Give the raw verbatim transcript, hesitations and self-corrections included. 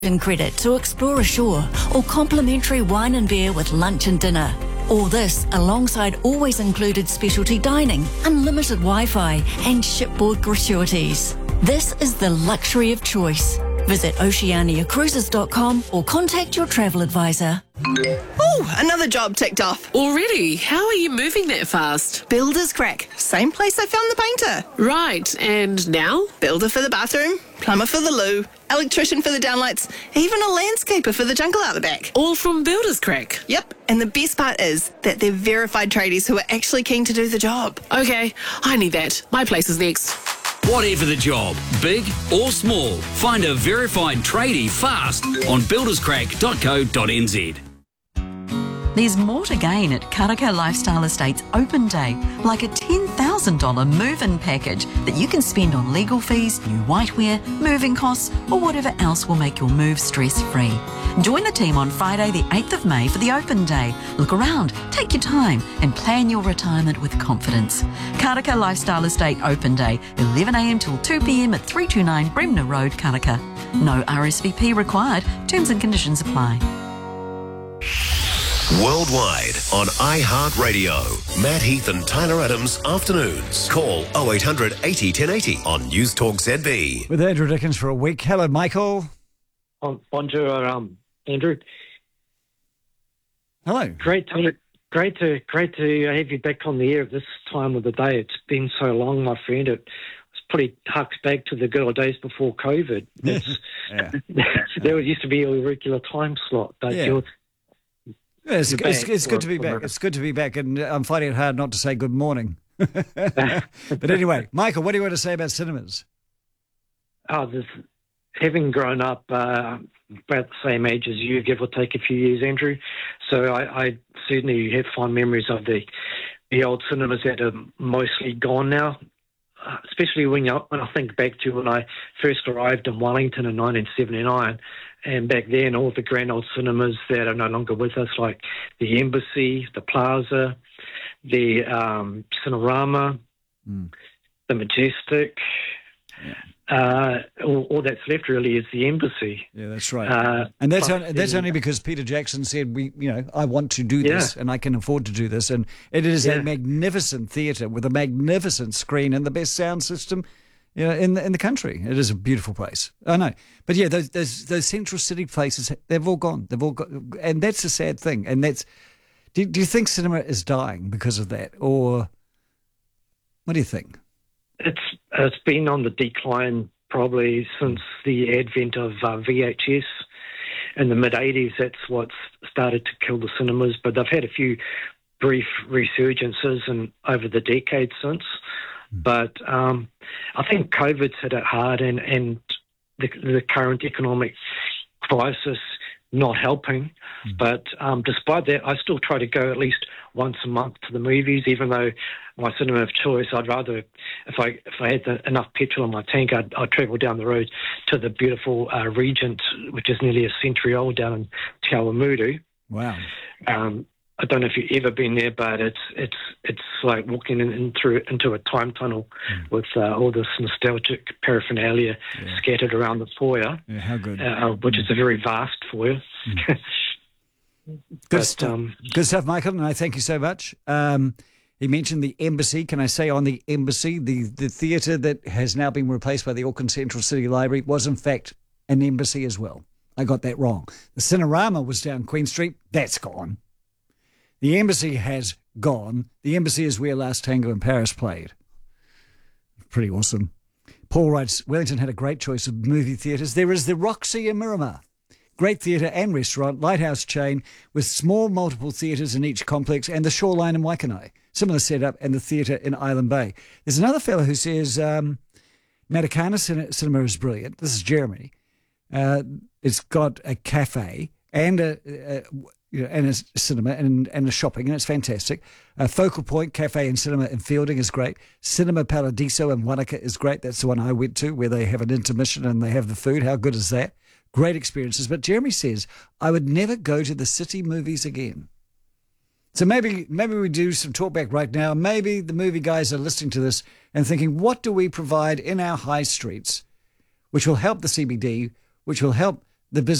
and credit to explore ashore or complimentary wine and beer with lunch and dinner. All this alongside always included specialty dining, unlimited Wi-Fi and shipboard gratuities. This is the luxury of choice. Visit oceania cruises dot com or contact your travel advisor. Oh, another job ticked off. Already? How are you moving that fast? Builder's Crack. Same place I found the painter. Right, and now? Builder for the bathroom, plumber for the loo, electrician for the downlights, even a landscaper for the jungle out the back. All from Builder's Crack? Yep, and the best part is that they're verified tradies who are actually keen to do the job. Okay, I need that. My place is next. Whatever the job, big or small, find a verified tradie fast on builders crack dot co dot n z. There's more to gain at Karaka Lifestyle Estates Open Day, like a ten thousand dollars move-in package that you can spend on legal fees, new whiteware, moving costs, or whatever else will make your move stress-free. Join the team on Friday the eighth of May for the Open Day. Look around, take your time, and plan your retirement with confidence. Karaka Lifestyle Estate Open Day, eleven a m till two p m at three two nine Bremner Road, Karaka. No R S V P required. Terms and conditions apply. Worldwide on iHeartRadio. Matt Heath and Tyler Adams afternoons. Call oh eight hundred eighty ten eighty on News Talk Z B. With Andrew Dickens for a week. Hello, Michael. Oh, bonjour, um, Andrew. Hello. Great to great to great to have you back on the air at this time of the day. It's been so long, my friend. It was pretty harks back to the good old days before COVID. That's, yeah. There used to be a regular time slot, but Yeah. you're Yeah, it's, You're it's, back it's good for- to be for back. a- It's good to be back, and I'm finding it hard not to say good morning. But anyway, Michael, what do you want to say about cinemas? oh, this, having grown up uh, about the same age as you, give or take a few years, Andrew. So I, I certainly have fond memories of the the old cinemas that are mostly gone now. Uh, especially when, you, when I think back to when I first arrived in Wellington in nineteen seventy-nine, and back then all the grand old cinemas that are no longer with us, like the Embassy, the Plaza, the um, Cinerama, Mm. the Majestic. Uh, all, all that's left really is the Embassy. Yeah, that's right. Uh, and that's plus only, that's the- only because Peter Jackson said, "We, you know, I want to do this, and I can afford to do this." And it is Yeah. a magnificent theatre with a magnificent screen and the best sound system, you know, in the, in the country. It is a beautiful place. I know, but yeah, those those those central city places, they've all gone. They've all got, and that's a sad thing. And that's. Do, do you think cinema is dying because of that, or what do you think? It's it's been on the decline probably since the advent of uh, V H S in the mid eighties. That's what's started to kill the cinemas. But they've had a few brief resurgences and over the decades since. But um, I think COVID's hit it hard, and and the, the current economic crisis not helping. Mm. But um, despite that, I still try to go at least once a month to the movies, even though my cinema of choice, I'd rather, if I if I had the, enough petrol in my tank, I'd, I'd travel down the road to the beautiful uh, Regent, which is nearly a century old, down in Te Awamutu. Wow. Um, I don't know if you've ever been there, but it's it's it's like walking in, in through into a time tunnel mm. with uh, all this nostalgic paraphernalia yeah. scattered around the foyer. Yeah, how good. Uh, which mm. is a very vast foyer. Mm. Good, but, stuff. Um, Good stuff, Michael, and I thank you so much. Um, he mentioned the Embassy. Can I say on the Embassy, the, the theatre that has now been replaced by the Auckland Central City Library was in fact an embassy as well. I got that wrong. The Cinerama was down Queen Street. That's gone. The Embassy has gone. The Embassy is where Last Tango in Paris played. Pretty awesome. Paul writes, Wellington had a great choice of movie theatres. There is the Roxy in Miramar. Great theatre and restaurant, lighthouse chain with small multiple theatres in each complex, and the Shoreline in Waikanae. Similar setup, and the theatre in Island Bay. There's another fellow who says um, Matakana Cinema is brilliant. This is Jeremy. Uh, it's got a cafe and a, a you know, and a cinema and, and a shopping, and it's fantastic. Uh, Focal Point Cafe and Cinema in Fielding is great. Cinema Paradiso in Wanaka is great. That's the one I went to, where they have an intermission and they have the food. How good is that? Great experiences. But Jeremy says, I would never go to the city movies again. So maybe maybe we do some talkback right now. Maybe the movie guys are listening to this and thinking, what do we provide in our high streets which will help the C B D, which will help the